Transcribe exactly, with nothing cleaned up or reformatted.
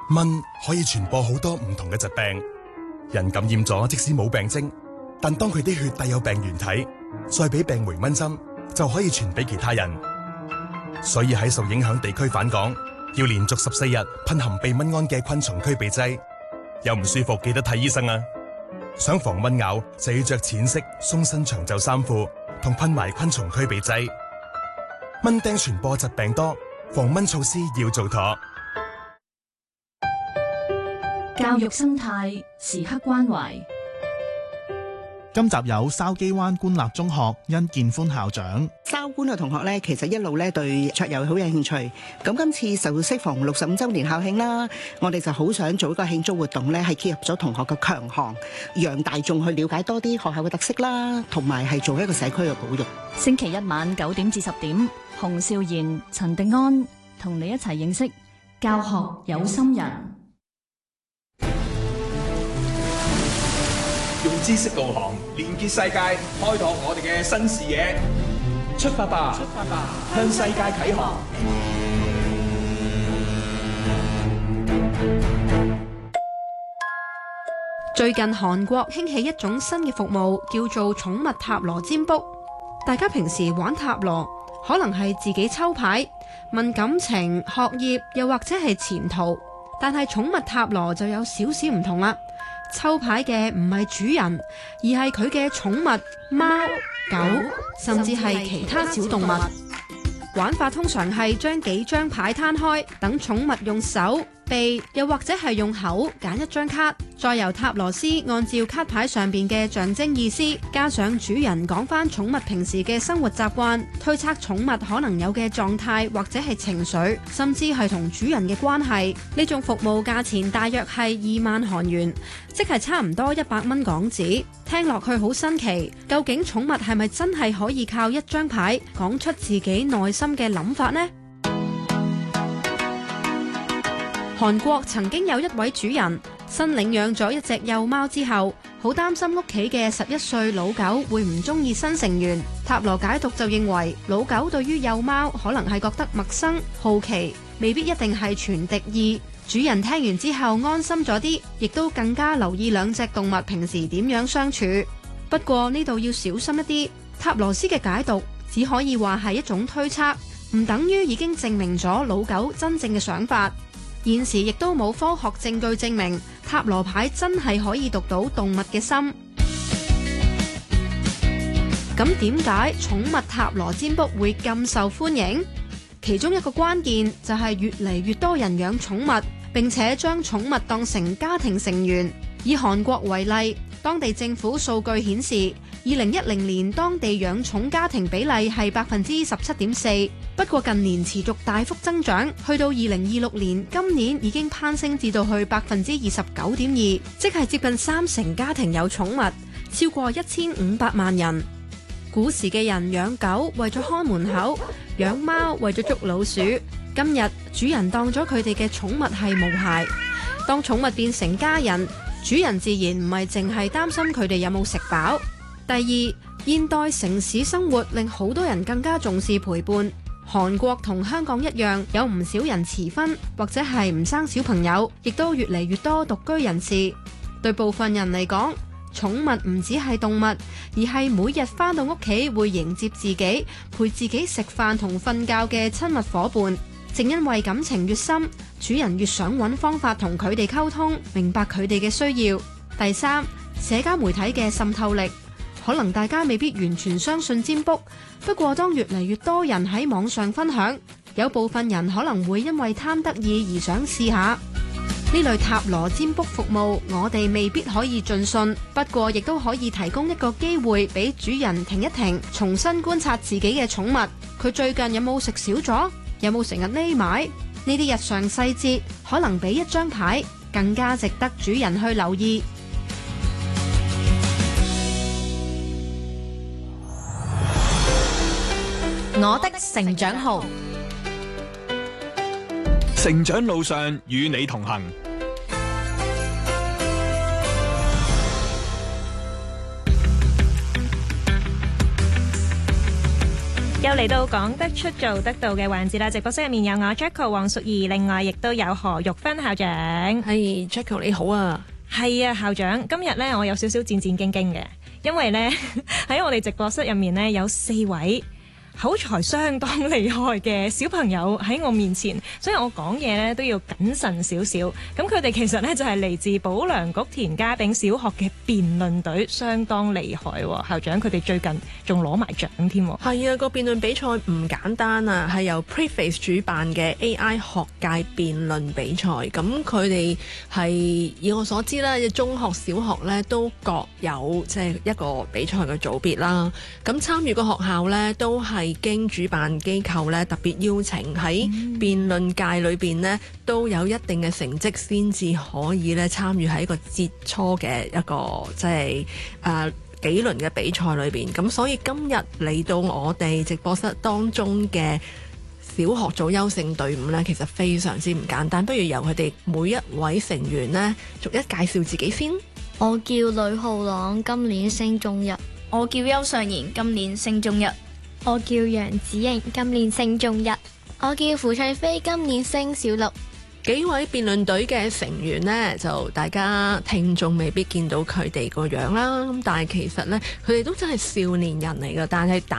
蚊可以傳播好多唔同嘅疾病，人感染咗即使冇病徵，但當佢啲血帶有病原體，再俾病媒蚊針，就可以傳俾其他人。所以喺受影響地區返港，要連續十四日噴含避蚊胺嘅昆蟲驅避劑。有唔舒服記得睇醫生啊！想防蚊咬就要着淺色鬆身長袖衫褲，同噴埋昆蟲驅避劑。蚊叮傳播疾病多，防蚊措施要做妥。 教育生態時刻關懷。 今集有筲箕灣官立中學殷建歡校長。 筲官嘅同學咧，其實一路咧對桌遊好有興趣。咁今次受適逢六十五週年校慶啦，我哋就好想做一個慶祝活動咧，係結合咗同學嘅強項，讓大眾去了解多啲學校嘅特色啦，同埋係做一個社區嘅保育。 星期一晚九點至十點，洪少賢、陳迪安同你一齊認識教學有心人。 用知識導航，連結世界，開拓我哋嘅新視野。出發吧，出發吧，向世界啟航。 最近韓國興起一種新嘅服務，叫做寵物塔羅占卜。大家平時玩塔羅，可能係自己抽牌，問感情、學業，又或者係前途。但係寵物塔羅就有少少唔同啦。抽牌嘅唔係主人，而係佢嘅寵物貓、狗，甚至係其他小動物。玩法通常係將幾張牌攤開，等寵物用手、鼻，又或者係用口揀一張卡，再由塔羅師按照卡牌上邊嘅象徵意思，加上主人講返寵物平時嘅生活習慣，推測寵物可能有嘅狀態或者係情緒，甚至係同主人嘅關係。呢種服務價錢大約係二萬韓元，即係差唔多一百蚊港紙。聽落去好新奇，究竟寵物係咪真係可以靠一張牌講出自己內心嘅諗法呢？韓國曾經有一位主人新領養咗一隻幼貓之後，好擔心屋企嘅十一歲老狗會唔中意新成員。塔羅解讀就認為，老狗對於幼貓可能係覺得陌生、好奇，未必一定係傳敵意。主人聽完之後安心咗啲，亦都更加留意兩隻動物平時點樣相處。不過呢度要小心一啲，塔羅師嘅解讀只可以話係一種推測，唔等於已經證明咗老狗真正嘅想法。現時亦都冇科學證據證明塔羅牌真係可以讀到動物嘅心。咁點解寵物塔羅占卜會咁受歡迎？其中一個關鍵就係越嚟越多人養寵物，並且將寵物當成家庭成員。以韓國為例，當地政府數據顯示，二零一零年當地養寵家庭比例係百分之十七點四，不過近年持續大幅增長，去到二零二六年，今年已經攀升至到去百分之二十九點二，即係接近三成家庭有寵物，超過一千五百萬人。古時嘅人養狗為咗看門口，養貓為咗捉老鼠。今日主人當咗佢哋嘅寵物係毛孩，當寵物變成家人，主人自然唔係淨係擔心佢哋有冇食飽。第二，現代城市生活令好多人更加重視陪伴。韓國同香港一樣，有唔少人遲婚或者係唔生小朋友，亦都越嚟越多獨居人士。對部分人嚟講，寵物唔只係動物，而係每日返到屋企會迎接自己、陪自己食飯同瞓覺嘅親密伙伴。正因為感情越深，主人越想揾方法同佢哋溝通，明白佢哋嘅需要。第三，社交媒體嘅滲透力。可能大家未必完全相信占卜，不過當越嚟越多人喺網上分享，有部分人可能會因為貪得意而想試下。呢類塔羅占卜服務，我哋未必可以盡信，不過亦都可以提供一個機會俾主人停一停，重新觀察自己嘅寵物。佢最近有冇食少咗？有冇成日匿埋？呢啲日常細節，可能比一張牌更加值得主人去留意。 我的成長號， 成長路上與你同行。 又嚟到講得出做得到嘅環節啦！直播室入面有我 Jacko 黃淑儀，另外亦都有何玉芬校長。 係 Jacko 你好啊！ 係啊，校長，今日呢，我有少少戰戰兢兢嘅，因為呢，喺我哋直播室入面呢，有四位口才相當厲害嘅小朋友喺我面前，所以我講嘢咧都要謹慎少少。咁佢哋其實咧就係嚟自保良局田家炳小學嘅辯論隊，相當厲害。校長，佢哋最近仲攞埋獎添。 係啊，個辯論比賽唔簡單啊，係由 Preface 主辦嘅 A I 學界辯論比賽。咁佢哋係以我所知啦，中學、小學咧都各有即係一個比賽嘅組別啦。咁參與嘅學校咧都係經主辦機構咧特別邀請，喺辯論界裏邊呢都有一定嘅成績先至可以咧參與喺一個節初嘅一個即係誒幾輪嘅比賽裏邊。咁所以今日嚟到我哋直播室當中嘅小學組優勝隊伍呢，其實非常之唔簡單。不如由佢哋每一位成員呢逐一介紹自己先。 我叫呂浩朗，今年升中一。 我叫邱尚賢，今年升中一。 我叫楊子瑩，今年升中一。 我叫付翠飛，今年升小六。 幾位辯論隊嘅成員呢，就大家聽眾未必見到佢哋個樣啦，咁但係其實呢，佢哋都真係少年人嚟㗎，但係膽